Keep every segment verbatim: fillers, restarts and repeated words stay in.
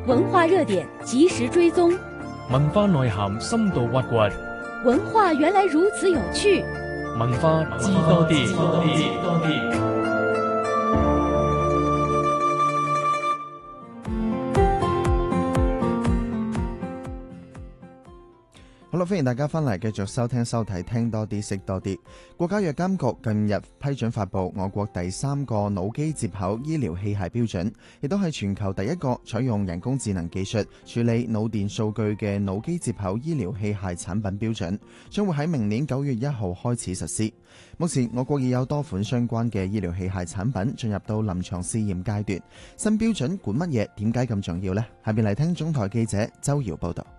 文化热点及时追踪， 文化內涵深度挖掘， 文化原來如此有趣， 文化知多啲。知多啲，知多啲。 好啦，歡迎大家翻嚟繼續收聽收睇聽多啲識多啲。國家藥監局近日批准發布我國第三個腦機接口醫療器械標準，亦都係全球第一個採用人工智能技術處理腦電數據嘅腦機接口醫療器械產品標準，將會喺明年九月一號開始實施。目前我國已有多款相關嘅醫療器械產品進入到臨床試驗階段。新標準管乜嘢？點解咁重要呢？下邊嚟聽中台記者周瑤報道。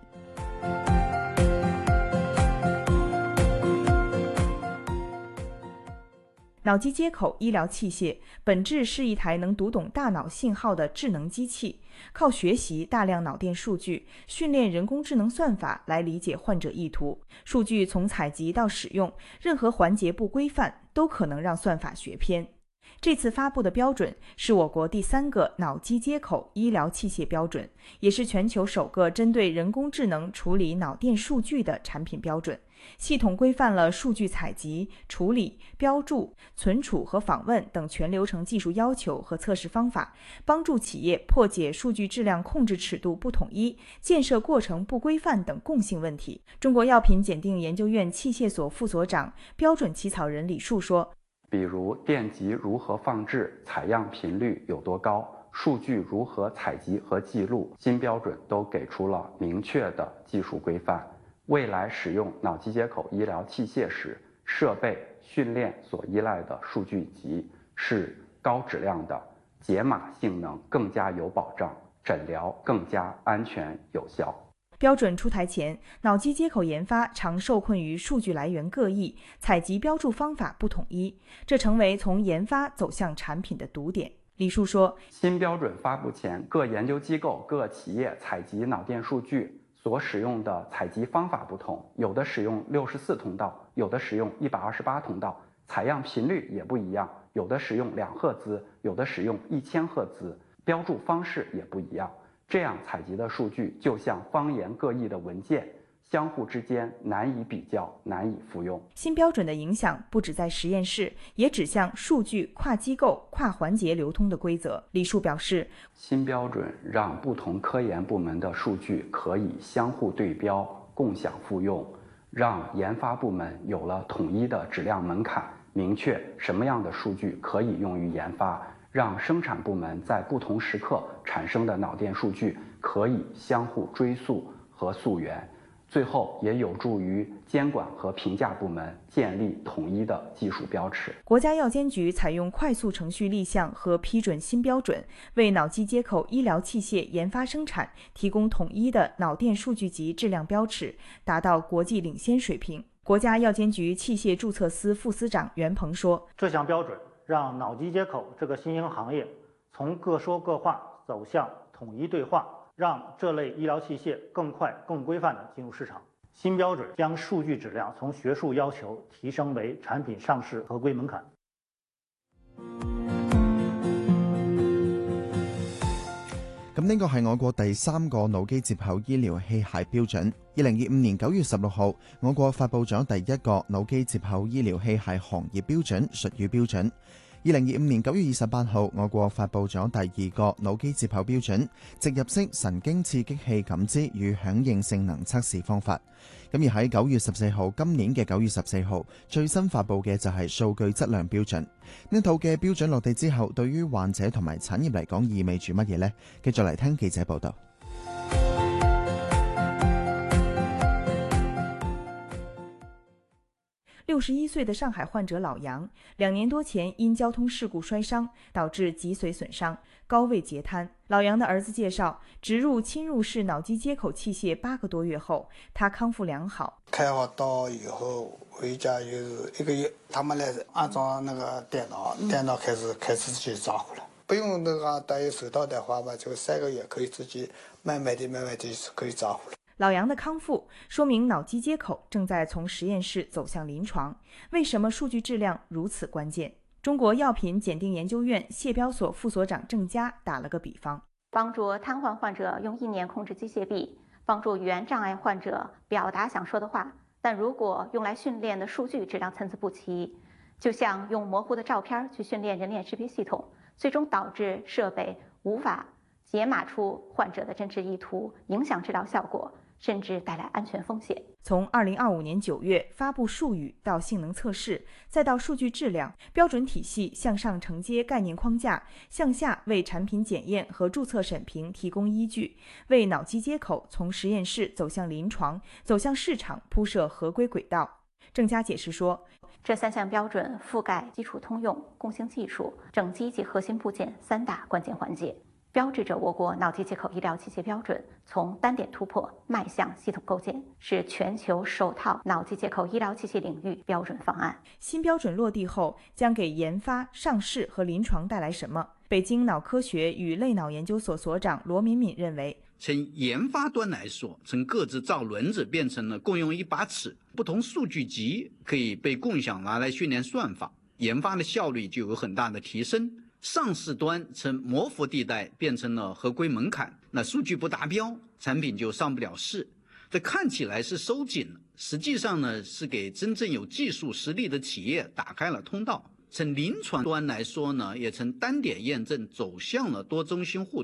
腦機接口醫療器械本質是一台能讀懂大腦信號的智能機器，靠學習大量腦電數據，訓練人工智能算法來理解患者意圖。數據從採集到使用，任何環節不規範，都可能讓算法學偏。這次發布的標準是我國第三個腦機接口醫療器械標準，也是全球首個針對人工智能處理腦電數據的產品標準。系統規範了數據採集、處理、標註、存儲和訪問等全流程技術要求和測試方法，幫助企業破解數據質量控制尺度不統一、建設過程不規範等共性問題。中國藥品檢定研究院器械所副所長、標準起草人李樹說， 比如電極如何放置、採樣頻率有多高、數據如何採集和記錄，新標準都給出了明確的技術規範。未來使用腦機接口醫療器械時，設備訓練所依賴的數據集是高質量的，解碼性能更加有保障，診療更加安全有效。 標準出台前，腦機接口研發常受困於數據來源各異，採集標註方法不統一，這成為從研發走向產品的堵點。李樹說， 新標準發布前，各研究機構、各企業採集腦電數據所使用的採集方法不同，有的使用六十四通道，有的使用一百二十八通道，採樣頻率也不一樣，有的使用兩赫茲，有的使用一千赫茲，標註方式也不一樣。這樣採集的數據就像方言各異的文件，相互之間難以比較，難以複用。 新標準的影響不只在實驗室，也指向數據跨機構、跨環節流通的規則。李樹表示， 新標準讓不同科研部門的數據可以相互對標、共享複用，讓研發部門有了統一的質量門檻，明確什麼樣的數據可以用於研發，讓生產部門在不同時刻產生的腦電數據可以相互追溯和溯源。最後也有助於監管和評價部門建立統一的技術標尺。 國家藥監局採用快速程序立項和批准新標準，為腦機接口醫療器械研發生產提供統一的腦電數據集質量標尺，達到國際領先水平。國家藥監局器械註冊司副司長袁鵬說， 這項標準讓腦機接口這個新興行業從各說各話走向統一對話，讓這類醫療器械更快、更規範地進入市場。新標準將數據質量從學術要求提升為產品上市合規門檻。 咁呢個係我國第三個腦機接口醫療器械標準。二零二五年九月十六號，我國發布咗第一個腦機接口醫療器械行業標準術語標準。二零二五年九月二十八號，我國發布咗第二個腦機接口標準，植入式神經刺激器感知與響應性能測試方法。咁而喺九月十四號，今年嘅九月十四號，最新發布嘅就係數據質量標準。呢套嘅標準落地之後，對於患者同埋產業嚟講，意味住乜嘢呢？繼續嚟聽記者報道。 六十一歲的上海患者老楊，兩年多前因交通事故摔傷，導致脊髓損傷、高位截癱。老楊的兒子介紹，植入侵入式腦機接口器械八個多月後，他康復良好。 開好刀以後回家有一個月，他們來安裝那個電腦，嗯、電腦開始開始自己招呼了，不用那個戴手套的話吧，就三個月可以自己慢慢的、慢慢的可以招呼了。 老楊的康復說明腦機接口正在從實驗室走向臨床。為什麼數據質量如此關鍵？中國藥品檢定研究院謝標所副所長鄭佳打了個比方。 帮助瘫痪患者用意念控制机械臂，帮助语言障碍患者表达想说的话。但如果用来训练的数据质量参差不齐，就像用模糊的照片去训练人脸识别系统，最终导致设备无法解码出患者的真实意图，影响治疗效果，甚至带来安全风险。 从二零二五年九月发布术语到性能测试，再到数据质量，标准体系向上承接概念框架，向下为产品检验和注册审评提供依据，为脑机接口从实验室走向临床、走向市场铺设合规轨道。郑佳解释说， 这三项标准覆盖基础通用、共性技术、整机及核心部件三大关键环节，标志着我国脑机接口医疗器械标准从单点突破迈向系统构建，是全球首套脑机接口医疗器械领域标准方案。 新标准落地后，将给研发、上市和临床带来什么？北京脑科学与类脑研究所所长罗敏敏认为， 从研发端来说，从各自造轮子变成了共用一把尺，不同数据集可以被共享拿来训练算法，研发的效率就有很大的提升。上市端从模糊地带变成了合规门槛，那数据不达标，产品就上不了市。这看起来是收紧了，实际上呢是给真正有技术实力的企业打开了通道。从临床端来说呢，也从单点验证走向了多中心互